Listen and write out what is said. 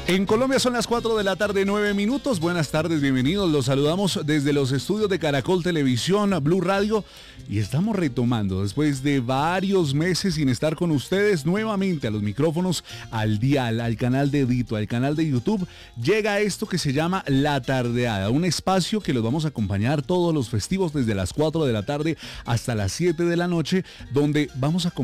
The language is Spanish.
En Colombia son las 4 de la tarde, 9 minutos. Buenas tardes, bienvenidos. Los saludamos desde los estudios de Caracol Televisión, Blue Radio. Y estamos retomando, después de varios meses sin estar con ustedes, nuevamente a los micrófonos, al dial, al canal de Edito, al canal de YouTube. Llega esto que se llama La Tardeada, un espacio que los vamos a acompañar todos los festivos desde las 4 de la tarde hasta las 7 de la noche, donde vamos a